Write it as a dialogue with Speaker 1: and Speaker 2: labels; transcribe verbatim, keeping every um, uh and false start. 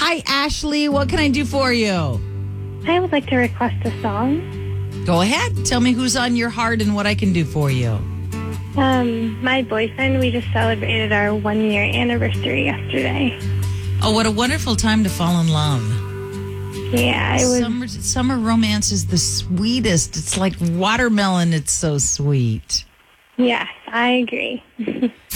Speaker 1: Hi, Ashley. What can I do for you?
Speaker 2: I would like to request a song.
Speaker 1: Go ahead. Tell me who's on your heart and what I can do for you.
Speaker 2: Um, my boyfriend, we just celebrated our one-year anniversary yesterday.
Speaker 1: Oh, what a wonderful time to fall in love.
Speaker 2: Yeah, it was.
Speaker 1: Summer, summer romance is the sweetest. It's like watermelon. It's so sweet.
Speaker 2: Yes, I agree.